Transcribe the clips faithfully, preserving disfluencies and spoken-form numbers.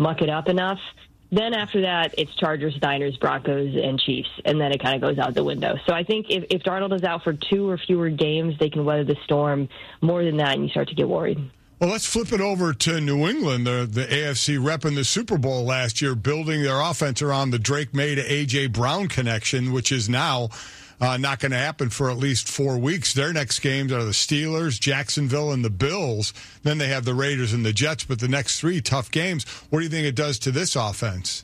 muck it up enough. Then after that, it's Chargers, Niners, Broncos, and Chiefs, and then it kind of goes out the window. So I think if, if Darnold is out for two or fewer games, they can weather the storm. More than that, and you start to get worried. Well, let's flip it over to New England, the, the A F C rep in the Super Bowl last year, building their offense around the Drake May to A J. Brown connection, which is now uh, not going to happen for at least four weeks. Their next games are the Steelers, Jacksonville, and the Bills. Then they have the Raiders and the Jets, but the next three tough games. What do you think it does to this offense?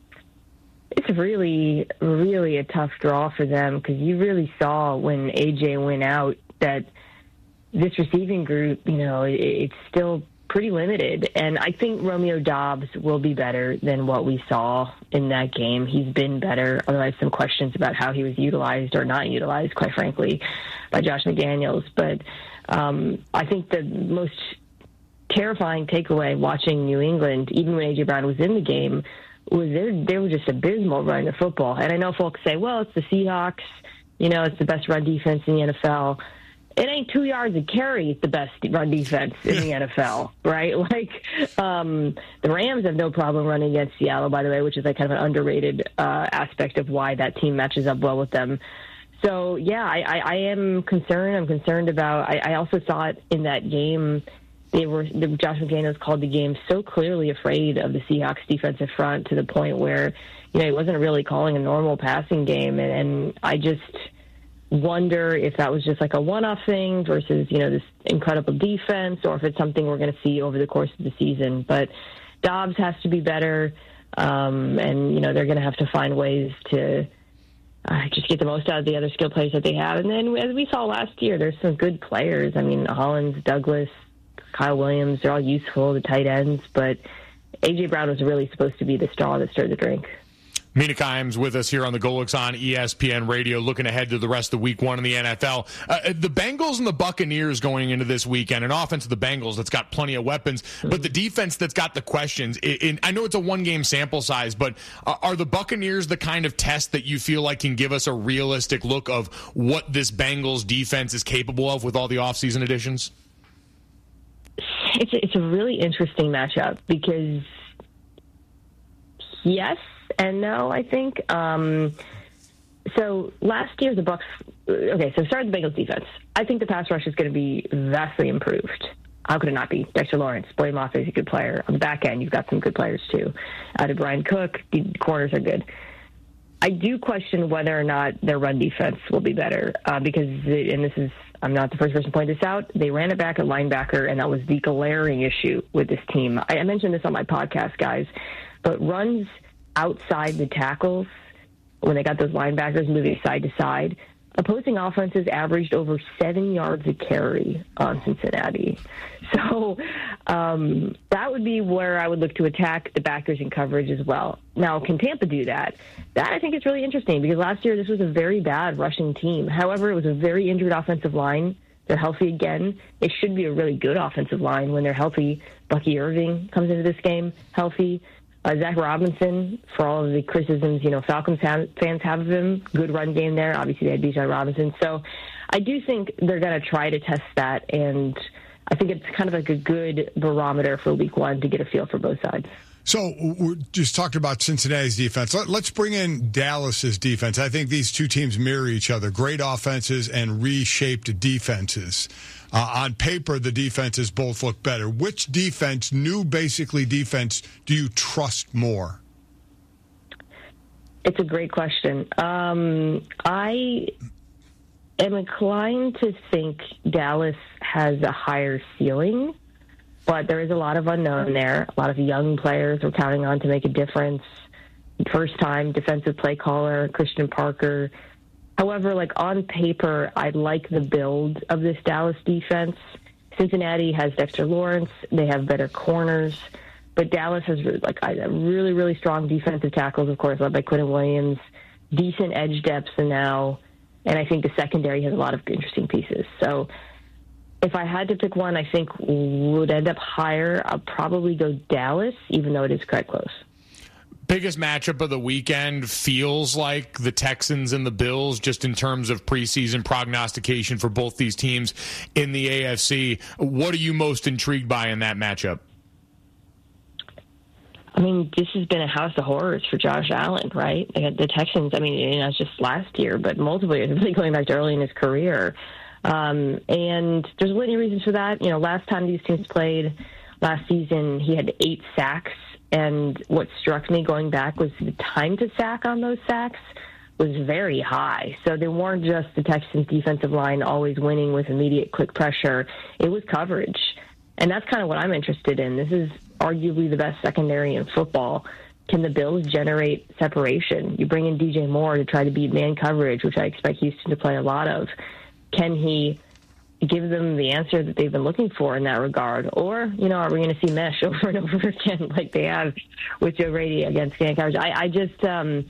It's really, really a tough draw for them because you really saw when A J went out that this receiving group, you know, it, it's still pretty limited. And I think Romeo Doubs will be better than what we saw in that game. He's been better, although I have some questions about how he was utilized or not utilized, quite frankly, by Josh McDaniels. But um, I think the most terrifying takeaway watching New England, even when A J. Brown was in the game, was they, they were just abysmal running the football. And I know folks say, well, it's the Seahawks, you know, it's the best run defense in the N F L. It ain't two yards a carry the best run defense in the N F L, right? Like, um, the Rams have no problem running against Seattle, by the way, which is like kind of an underrated uh, aspect of why that team matches up well with them. So, yeah, I, I, I am concerned. I'm concerned about, I, I also saw it in that game. They were, the, Josh McDaniels called the game so clearly afraid of the Seahawks defensive front to the point where, you know, he wasn't really calling a normal passing game. And, and I just wonder if that was just like a one-off thing versus, you know, this incredible defense, or if it's something we're going to see over the course of the season. But Dobbs has to be better, um, and, you know, they're going to have to find ways to uh, just get the most out of the other skill players that they have. And then, as we saw last year, there's some good players. I mean, Hollins, Douglas, Kyle Williams, they're all useful, the tight ends. But A J. Brown was really supposed to be the straw that stirred the drink. Mina Kimes with us here on the Golics on E S P N Radio, looking ahead to the rest of week one in the N F L. Uh, the Bengals and the Buccaneers going into this weekend, an offense of the Bengals that's got plenty of weapons, but the defense that's got the questions. It, it, I know it's a one-game sample size, but are, are the Buccaneers the kind of test that you feel like can give us a realistic look of what this Bengals defense is capable of with all the offseason additions? It's a, it's a really interesting matchup because, yes and no, I think. Um, so last year, the Bucs. Okay, so start with the Bengals defense. I think the pass rush is going to be vastly improved. How could it not be? Dexter Lawrence, Boyd Mafe is a good player. On the back end, you've got some good players too. Out of Brian Cook, the corners are good. I do question whether or not their run defense will be better uh, because, and this is, I'm not the first person to point this out, they ran it back at linebacker, and that was the glaring issue with this team. I, I mentioned this on my podcast, guys, but runs outside the tackles, when they got those linebackers moving side to side, opposing offenses averaged over seven yards a carry on Cincinnati. So um, that would be where I would look to attack the backers in coverage as well. Now, can Tampa do that? That, I think, is really interesting because last year this was a very bad rushing team. However, it was a very injured offensive line. They're healthy again. It should be a really good offensive line when they're healthy. Bucky Irving comes into this game healthy. Uh, Zach Robinson, for all of the criticisms, you know, Falcons have, fans have of him, good run game there. Obviously, they had Bijan Robinson. So I do think they're going to try to test that, and I think it's kind of like a good barometer for week one to get a feel for both sides. So we just talked about Cincinnati's defense. Let's bring in Dallas's defense. I think these two teams mirror each other. Great offenses and reshaped defenses. Uh, on paper, the defenses both look better. Which defense, new basically defense, do you trust more? It's a great question. Um, I am inclined to think Dallas has a higher ceiling, but there is a lot of unknown there. A lot of young players we're counting on to make a difference. First-time defensive play caller, Christian Parker. However, like on paper, I like the build of this Dallas defense. Cincinnati has Dexter Lawrence. They have better corners. But Dallas has like a really, really strong defensive tackles, of course, led by Quinton Williams, decent edge depth now, and I think the secondary has a lot of interesting pieces. So if I had to pick one, I think would end up higher. I'll probably go Dallas, even though it is quite close. Biggest matchup of the weekend feels like the Texans and the Bills, just in terms of preseason prognostication for both these teams in the A F C. What are you most intrigued by in that matchup? I mean, this has been a house of horrors for Josh Allen, right? The Texans, I mean, you know, it's just last year, but multiple years, really going back to early in his career. Um, and there's a litany of reasons for that. You know, last time these teams played last season, he had eight sacks. And what struck me going back was the time to sack on those sacks was very high. So they weren't just the Texans defensive line always winning with immediate quick pressure. It was coverage. And that's kind of what I'm interested in. This is arguably the best secondary in football. Can the Bills generate separation? You bring in D J Moore to try to beat man coverage, which I expect Houston to play a lot of. Can he give them the answer that they've been looking for in that regard? Or, you know, are we going to see mesh over and over again like they have with Joe Brady against man coverage? I, I just, um,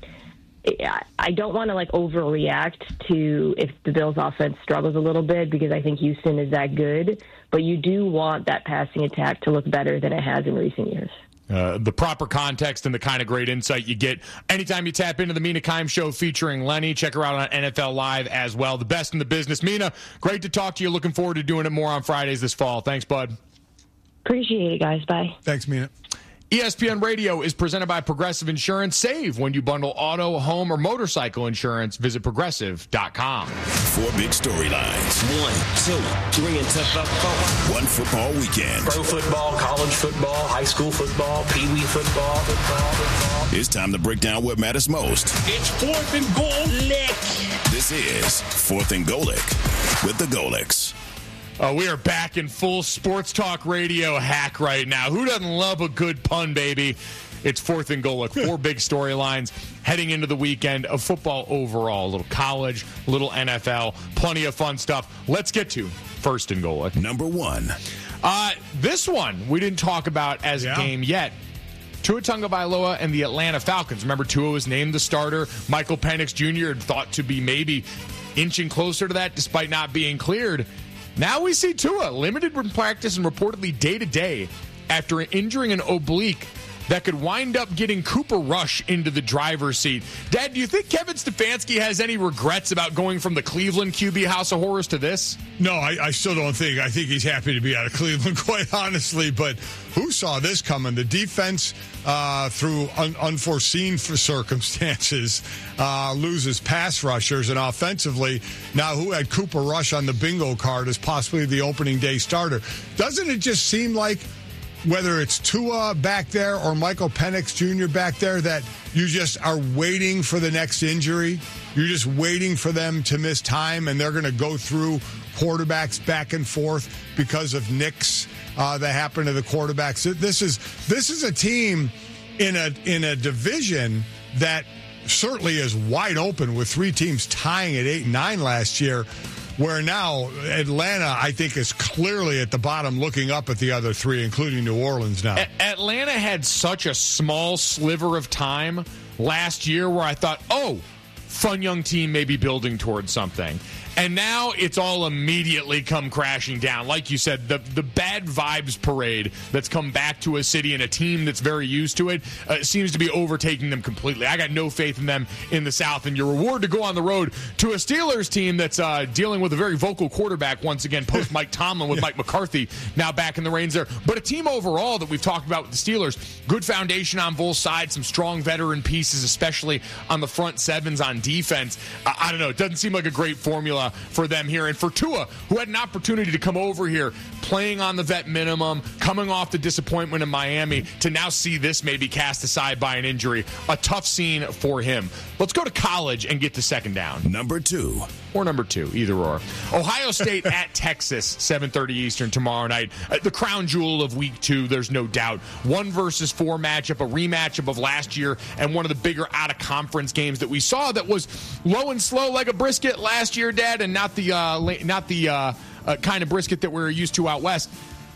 I don't want to like overreact to if the Bills offense struggles a little bit, because I think Houston is that good, but you do want that passing attack to look better than it has in recent years. Uh, the proper context and the kind of great insight you get anytime you tap into the Mina Kimes Show featuring Lenny. Check her out on N F L Live as well. The best in the business. Mina, great to talk to you. Looking forward to doing it more on Fridays this fall. Thanks, bud. Appreciate it, guys. Bye. Thanks, Mina. E S P N Radio is presented by Progressive Insurance. Save when you bundle auto, home, or motorcycle insurance. Visit progressive dot com. Four big storylines. One, two, three, and four. One football weekend. Pro football, college football, high school football, pee wee football, football, football. It's time to break down what matters most. It's fourth and goal. Lick. This is Fourth and Golic with the Golics. Uh, we are back in full sports talk radio hack right now. Who doesn't love a good pun, baby? It's Fourth and Golic. Four big storylines heading into the weekend of football overall. A little college, a little N F L, plenty of fun stuff. Let's get to First and Golic. Number one. Uh, this one we didn't talk about as yeah. a game yet. Tua Tagovailoa and the Atlanta Falcons. Remember, Tua was named the starter. Michael Penix Junior had thought to be maybe inching closer to that despite not being cleared. Now we see Tua limited in practice and reportedly day-to-day after injuring an oblique that could wind up getting Cooper Rush into the driver's seat. Dad, do you think Kevin Stefanski has any regrets about going from the Cleveland Q B House of Horrors to this? No, I, I still don't think. I think he's happy to be out of Cleveland, quite honestly. But who saw this coming? The defense, uh, through un- unforeseen for circumstances, uh, loses pass rushers. And offensively, now who had Cooper Rush on the bingo card as possibly the opening day starter? Doesn't it just seem like, whether it's Tua back there or Michael Penix Junior back there, that you just are waiting for the next injury? You're just waiting for them to miss time, and they're going to go through quarterbacks back and forth because of nicks uh, that happen to the quarterbacks. This is this is a team in a in a division that certainly is wide open, with three teams tying at eight and nine last year, where now Atlanta, I think, is clearly at the bottom looking up at the other three, including New Orleans now. A- Atlanta had such a small sliver of time last year where I thought, oh, fun young team may be building towards something. And now it's all immediately come crashing down. Like you said, the the bad vibes parade that's come back to a city and a team that's very used to it uh, seems to be overtaking them completely. I got no faith in them in the South. And your reward to go on the road to a Steelers team that's uh, dealing with a very vocal quarterback once again, post Mike Tomlin with yeah. Mike McCarthy now back in the reins there. But a team overall that we've talked about with the Steelers, good foundation on both sides, some strong veteran pieces, especially on the front sevens on defense. Uh, I don't know. It doesn't seem like a great formula for them here. And for Tua, who had an opportunity to come over here playing on the vet minimum, coming off the disappointment in Miami, to now see this maybe cast aside by an injury, a tough scene for him. Let's go to college and get to second down. Number two. Or number two, either or. Ohio State at Texas, seven thirty Eastern tomorrow night. Uh, the crown jewel of week two, there's no doubt. One versus four matchup, a rematchup of last year, and one of the bigger out-of-conference games that we saw that was low and slow like a brisket last year, Dad, and not the uh, not the uh, uh, kind of brisket that we're used to out west.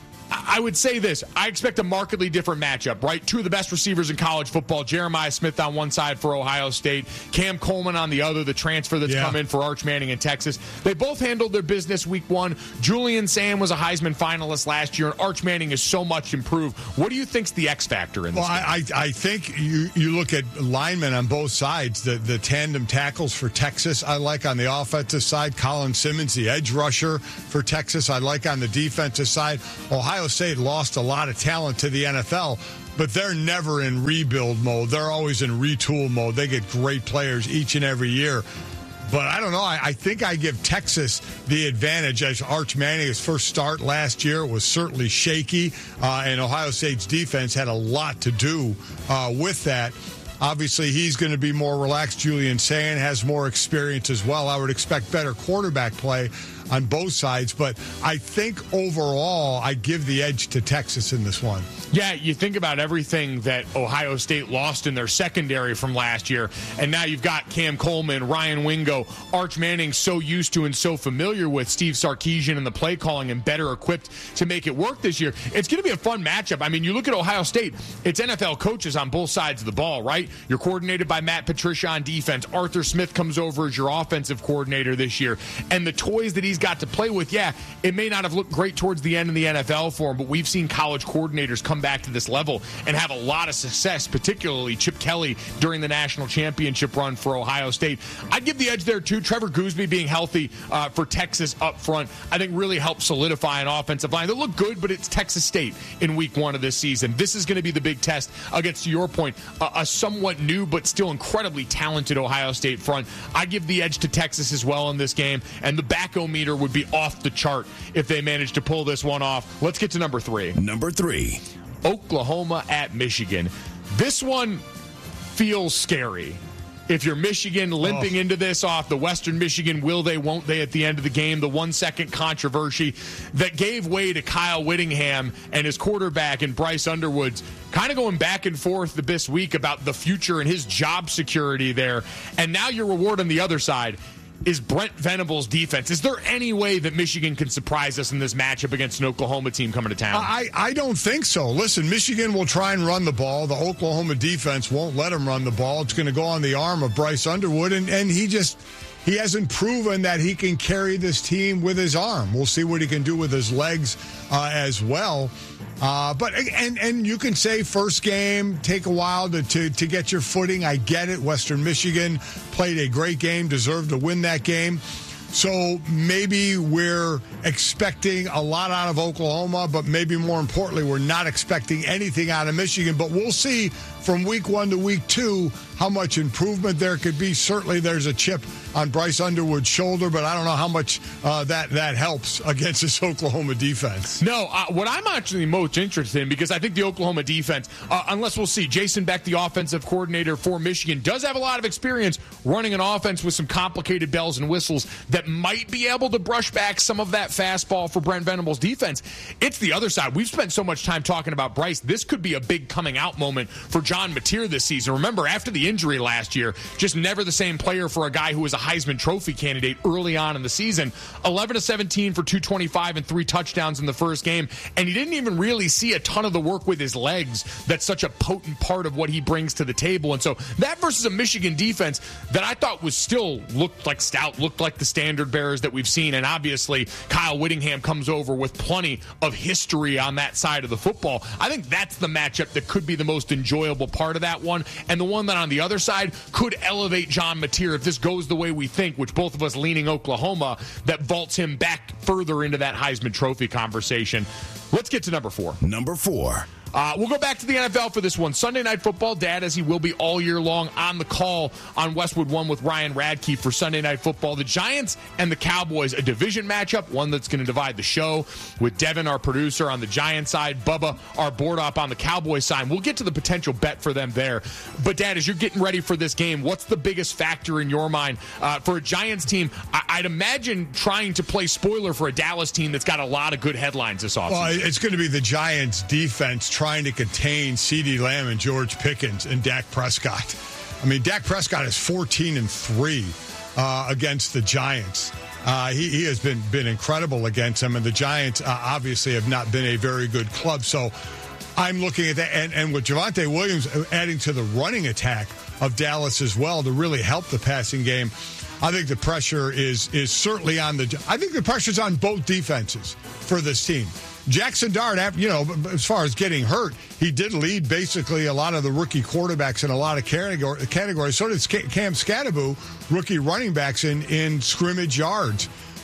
I would say this. I expect a markedly different matchup, right? Two of the best receivers in college football, Jeremiah Smith on one side for Ohio State, Cam Coleman on the other, the transfer that's yeah. come in for Arch Manning in Texas. They both handled their business week one. Julian Sam was a Heisman finalist last year, and Arch Manning is so much improved. What do you think's the X factor in this well, game? I, I think you, you look at linemen on both sides, the, the tandem tackles for Texas I like on the offensive side. Colin Simmons, the edge rusher for Texas, I like on the defensive side. Ohio Ohio State lost a lot of talent to the N F L, but they're never in rebuild mode. They're always in retool mode. They get great players each and every year. But I don't know. I, I think I give Texas the advantage. As Arch Manning's first start last year was certainly shaky, uh, and Ohio State's defense had a lot to do uh, with that. Obviously, he's going to be more relaxed. Julian Sayin has more experience as well. I would expect better quarterback play on both sides. But I think overall, I give the edge to Texas in this one. Yeah, you think about everything that Ohio State lost in their secondary from last year, and now you've got Cam Coleman, Ryan Wingo, Arch Manning so used to and so familiar with, Steve Sarkisian and the play calling, and better equipped to make it work this year. It's going to be a fun matchup. I mean, you look at Ohio State, it's N F L coaches on both sides of the ball, right? You're coordinated by Matt Patricia on defense. Arthur Smith comes over as your offensive coordinator this year. And the toys that he's got to play with, yeah, it may not have looked great towards the end in the N F L for him, but we've seen college coordinators come back to this level and have a lot of success, particularly Chip Kelly during the national championship run for Ohio State. I'd give the edge there, too. Trevor Goosby being healthy uh, for Texas up front, I think really helps solidify an offensive line. They look good, but it's Texas State in week one of this season. This is going to be the big test against, to your point, a, a somewhat new but still incredibly talented Ohio State front. I give the edge to Texas as well in this game, and the back-o-meter would be off the chart if they manage to pull this one off. Let's get to number three. Number three. Oklahoma at Michigan. This one feels scary. If you're Michigan limping oh. into this off the Western Michigan, will they, won't they at the end of the game, the one-second controversy that gave way to Kyle Whittingham and his quarterback and Bryce Underwood's kind of going back and forth this week about the future and his job security there. And now your reward on the other side is Brent Venables' defense. Is there any way that Michigan can surprise us in this matchup against an Oklahoma team coming to town? I, I don't think so. Listen, Michigan will try and run the ball. The Oklahoma defense won't let them run the ball. It's going to go on the arm of Bryce Underwood, and, and he just he hasn't proven that he can carry this team with his arm. We'll see what he can do with his legs uh, as well. Uh, but and and you can say first game, take a while to, to, to get your footing. I get it. Western Michigan played a great game, deserved to win that game. So maybe we're expecting a lot out of Oklahoma, but maybe more importantly, we're not expecting anything out of Michigan. But we'll see from week one to week two how much improvement there could be. Certainly there's a chip on Bryce Underwood's shoulder, but I don't know how much uh, that, that helps against this Oklahoma defense. No, uh, what I'm actually most interested in, because I think the Oklahoma defense, uh, unless we'll see, Jason Beck, the offensive coordinator for Michigan, does have a lot of experience running an offense with some complicated bells and whistles that might be able to brush back some of that fastball for Brent Venables' defense. It's the other side. We've spent so much time talking about Bryce. This could be a big coming out moment for John Mateer this season. Remember, after the injury last year, just never the same player for a guy who was a Heisman Trophy candidate early on in the season. eleven to seventeen for two twenty-five and three touchdowns in the first game, and he didn't even really see a ton of the work with his legs. That's such a potent part of what he brings to the table. And so that versus a Michigan defense that I thought was still looked like stout, looked like the standard bearers that we've seen. And obviously Kyle Whittingham comes over with plenty of history on that side of the football. I think that's the matchup that could be the most enjoyable part of that one, and the one that on the other side could elevate John Mateer if this goes the way we think, which both of us leaning Oklahoma, that vaults him back further into that Heisman Trophy conversation. Let's get to number four. Number four. Uh, we'll go back to the N F L for this one. Sunday Night Football, Dad, as he will be all year long, on the call on Westwood One with Ryan Radke for Sunday Night Football. The Giants and the Cowboys, a division matchup, one that's going to divide the show with Devin, our producer, on the Giants side, Bubba, our board op on the Cowboys side. We'll get to the potential bet for them there. But, Dad, as you're getting ready for this game, what's the biggest factor in your mind uh, for a Giants team? I- I'd imagine trying to play spoiler for a Dallas team that's got a lot of good headlines this offseason. Well, it's going to be the Giants' defense trying to contain CeeDee Lamb and George Pickens and Dak Prescott. I mean, Dak Prescott is fourteen and three uh, against the Giants. Uh, he, he has been, been incredible against them, and the Giants uh, obviously have not been a very good club. So I'm looking at that, and, and with Javonte Williams adding to the running attack of Dallas as well to really help the passing game, I think the pressure is is certainly on the. I think the pressure's on both defenses for this team. Jackson Dart, you know, as far as getting hurt, he did lead basically a lot of the rookie quarterbacks in a lot of categories. So did Cam Scatterbo, rookie running backs in, in scrimmage yards.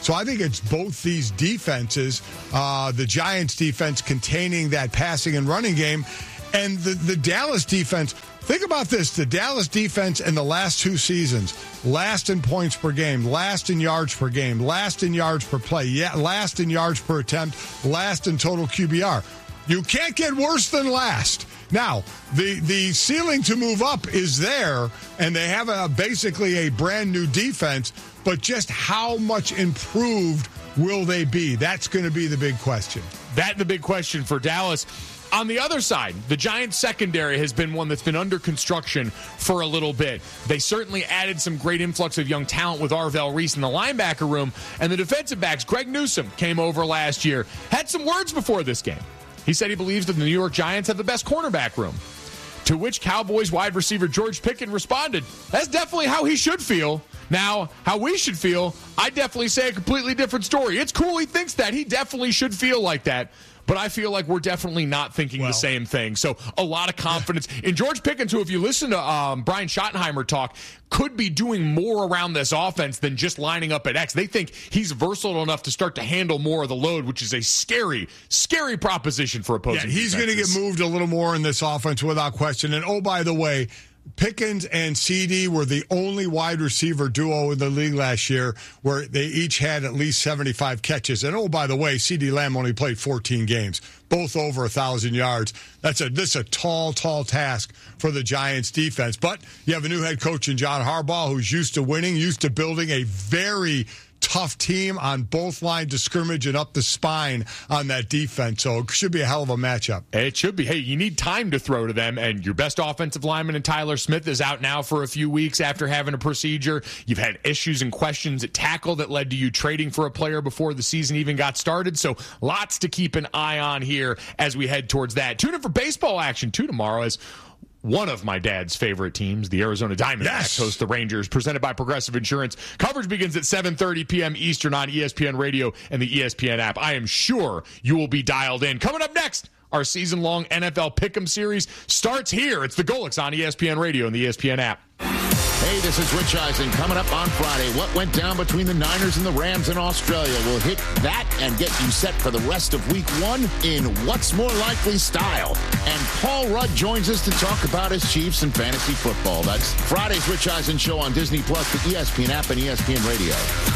So I think it's both these defenses, uh, the Giants defense containing that passing and running game, and the, the Dallas defense. Think about this. The Dallas defense in the last two seasons, last in points per game, last in yards per game, last in yards per play, yeah, last in yards per attempt, last in total Q B R. You can't get worse than last. Now, the, the ceiling to move up is there, and they have a, basically a brand-new defense, but just how much improved will they be? That's going to be the big question. That's the big question for Dallas. On the other side, the Giants secondary has been one that's been under construction for a little bit. They certainly added some great influx of young talent with Arvell Reese in the linebacker room. And the defensive backs, Greg Newsome, came over last year, had some words before this game. He said he believes that the New York Giants have the best cornerback room. To which Cowboys wide receiver George Pickens responded, that's definitely how he should feel. Now, how we should feel, I definitely say a completely different story. It's cool he thinks that. He definitely should feel like that. But I feel like we're definitely not thinking well, the same thing. So a lot of confidence in George Pickens, who, if you listen to um, Brian Schottenheimer talk, could be doing more around this offense than just lining up at X. They think he's versatile enough to start to handle more of the load, which is a scary, scary proposition for opposing Yeah, he's going to get moved a little more in this offense without question. And, oh, by the way, Pickens and C D were the only wide receiver duo in the league last year where they each had at least seventy-five catches. And, oh, by the way, C D Lamb only played fourteen games, both over one thousand yards. That's a this is a tall, tall task for the Giants defense. But you have a new head coach in John Harbaugh who's used to winning, used to building a very tough team on both lines of scrimmage and up the spine on that defense. So it should be a hell of a matchup. It should be. Hey, you need time to throw to them, and your best offensive lineman in Tyler Smith is out now for a few weeks after having a procedure. You've had issues and questions at tackle that led to you trading for a player before the season even got started. So lots to keep an eye on here as we head towards that. Tune in for baseball action, too, tomorrow as one of my dad's favorite teams, the Arizona Diamondbacks, yes. host the Rangers, presented by Progressive Insurance. Coverage begins at seven thirty p.m. Eastern on E S P N Radio and the E S P N app. I am sure you will be dialed in. Coming up next, our season-long N F L Pick'em series starts here. It's the Golics on E S P N Radio and the E S P N app. Hey, this is Rich Eisen. Coming up on Friday, what went down between the Niners and the Rams in Australia? We'll hit that and get you set for the rest of week one in What's More Likely style. And Paul Rudd joins us to talk about his Chiefs and fantasy football. That's Friday's Rich Eisen Show on Disney Plus, the E S P N app, and E S P N Radio.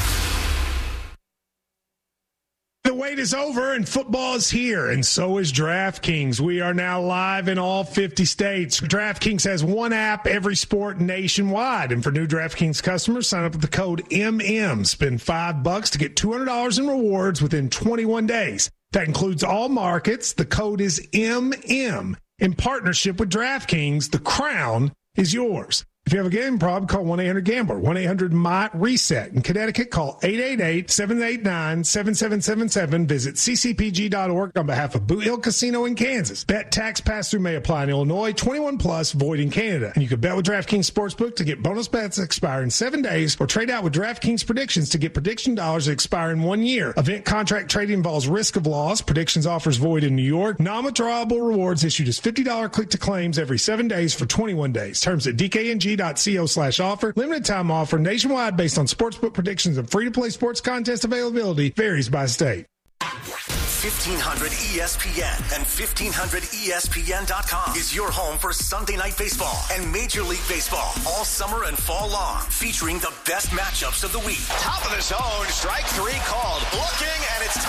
The wait is over and football is here, and so is DraftKings. We are now live in all fifty states. DraftKings has one app, every sport nationwide. And for new DraftKings customers, sign up with the code M M. Spend five bucks to get two hundred dollars in rewards within twenty-one days. That includes all markets. The code is M M. In partnership with DraftKings, the crown is yours. If you have a gambling problem, call one eight hundred gambler, one eight hundred M Y reset. In Connecticut, call eight eight eight, seven eight nine, seven seven seven seven. Visit c c p g dot org on behalf of Boot Hill Casino in Kansas. Bet tax pass-through may apply in Illinois, twenty-one plus, void in Canada. And you can bet with DraftKings Sportsbook to get bonus bets that expire in seven days or trade out with DraftKings Predictions to get prediction dollars that expire in one year. Event contract trading involves risk of loss. Predictions offers void in New York. Non-withdrawable rewards issued as fifty dollars click-to-claims every seven days for twenty-one days. Terms at d k n g dot co slash offer. Limited time offer nationwide based on sportsbook predictions and free-to-play sports contest availability varies by state. fifteen hundred E S P N and fifteen hundred E S P N dot com is your home for Sunday Night Baseball and Major League Baseball all summer and fall long, featuring the best matchups of the week. Top of the zone, strike three called. Looking, and it's